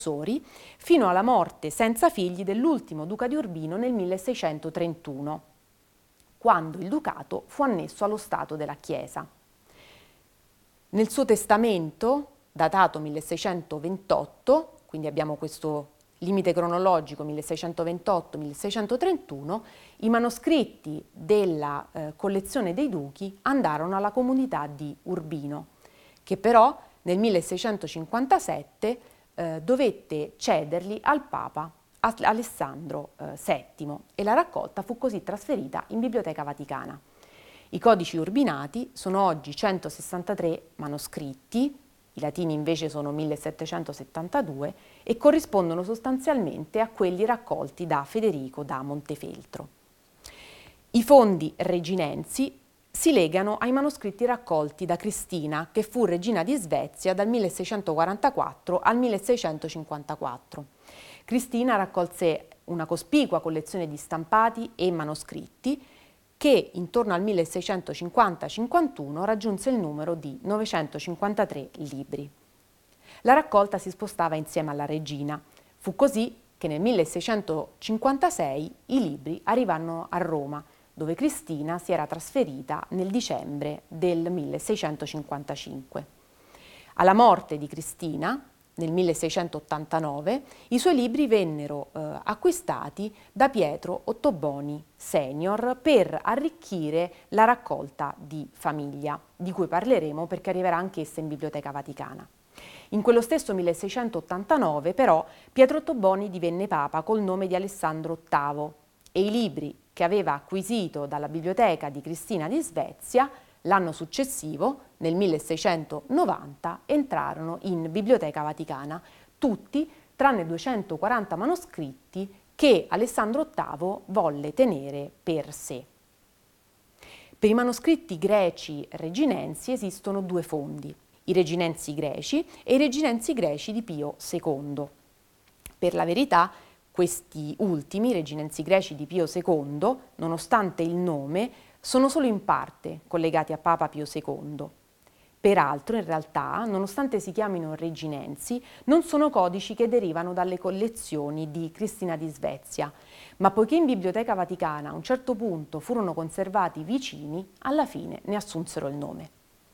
fino alla morte senza figli dell'ultimo duca di Urbino nel 1631, quando il ducato fu annesso allo Stato della Chiesa. Nel suo testamento, datato 1628, quindi abbiamo questo limite cronologico 1628-1631, i manoscritti della collezione dei duchi andarono alla comunità di Urbino, che però nel 1657 dovette cederli al Papa Alessandro VII e la raccolta fu così trasferita in Biblioteca Vaticana. I codici urbinati sono oggi 163 manoscritti, i latini invece sono 1772 e corrispondono sostanzialmente a quelli raccolti da Federico da Montefeltro. I fondi reginensi si legano ai manoscritti raccolti da Cristina, che fu regina di Svezia dal 1644 al 1654. Cristina raccolse una cospicua collezione di stampati e manoscritti che intorno al 1650-51 raggiunse il numero di 953 libri. La raccolta si spostava insieme alla regina. Fu così che nel 1656 i libri arrivarono a Roma, dove Cristina si era trasferita nel dicembre del 1655. Alla morte di Cristina, nel 1689, i suoi libri vennero acquistati da Pietro Ottoboni senior per arricchire la raccolta di famiglia, di cui parleremo perché arriverà anch'essa in Biblioteca Vaticana. In quello stesso 1689, però, Pietro Ottoboni divenne papa col nome di Alessandro VIII e i libri che aveva acquisito dalla biblioteca di Cristina di Svezia l'anno successivo, nel 1690, entrarono in Biblioteca Vaticana, tutti tranne 240 manoscritti che Alessandro VIII volle tenere per sé. Per i manoscritti greci reginensi esistono due fondi, i reginensi greci e i reginensi greci di Pio II. Per la verità, questi ultimi, i reginensi greci di Pio II, nonostante il nome, sono solo in parte collegati a Papa Pio II. Peraltro, in realtà, nonostante si chiamino reginensi, non sono codici che derivano dalle collezioni di Cristina di Svezia, ma poiché in Biblioteca Vaticana a un certo punto furono conservati vicini, alla fine ne assunsero il nome.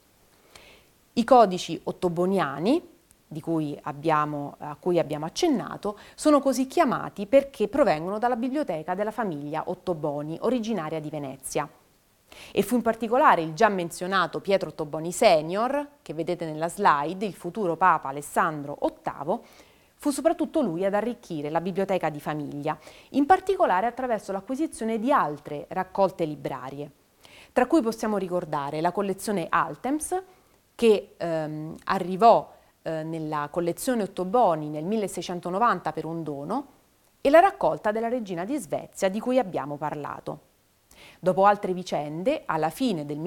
I codici ottoboniani, a cui abbiamo accennato, sono così chiamati perché provengono dalla biblioteca della famiglia Ottoboni, originaria di Venezia. E fu in particolare il già menzionato Pietro Ottoboni senior, che vedete nella slide, il futuro Papa Alessandro VIII, fu soprattutto lui ad arricchire la biblioteca di famiglia, in particolare attraverso l'acquisizione di altre raccolte librarie, tra cui possiamo ricordare la collezione Altems, che arrivò nella collezione Ottoboni nel 1690 per un dono, e la raccolta della regina di Svezia di cui abbiamo parlato. Dopo altre vicende, alla fine del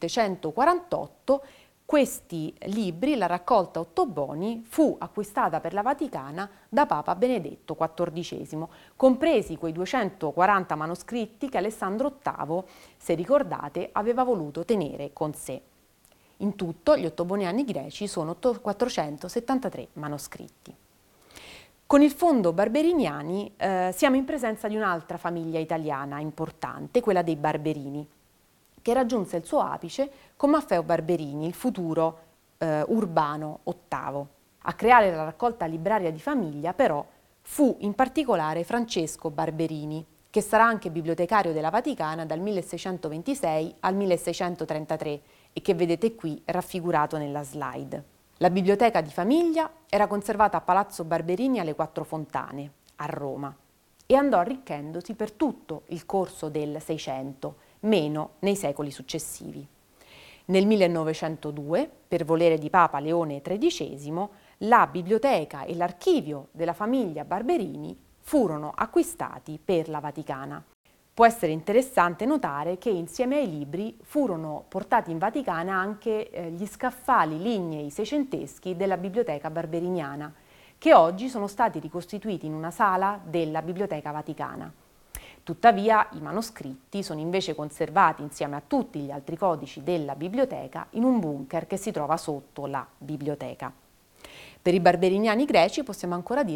1748, questi libri, la raccolta Ottoboni, fu acquistata per la Vaticana da Papa Benedetto XIV, compresi quei 240 manoscritti che Alessandro VIII, se ricordate, aveva voluto tenere con sé. In tutto gli ottoboniani greci sono 473 manoscritti. Con il fondo Barberiniani siamo in presenza di un'altra famiglia italiana importante, quella dei Barberini, che raggiunse il suo apice con Maffeo Barberini, il futuro Urbano VIII. A creare la raccolta libraria di famiglia, però, fu in particolare Francesco Barberini, che sarà anche bibliotecario della Vaticana dal 1626 al 1633 e che vedete qui raffigurato nella slide. La biblioteca di famiglia era conservata a Palazzo Barberini alle Quattro Fontane, a Roma, e andò arricchendosi per tutto il corso del Seicento, meno nei secoli successivi. Nel 1902, per volere di Papa Leone XIII, la biblioteca e l'archivio della famiglia Barberini furono acquistati per la Vaticana. Può essere interessante notare che insieme ai libri furono portati in Vaticana anche gli scaffali lignei seicenteschi della Biblioteca Barberiniana, che oggi sono stati ricostituiti in una sala della Biblioteca Vaticana. Tuttavia i manoscritti sono invece conservati insieme a tutti gli altri codici della biblioteca in un bunker che si trova sotto la biblioteca. Per i barberignani greci possiamo ancora dire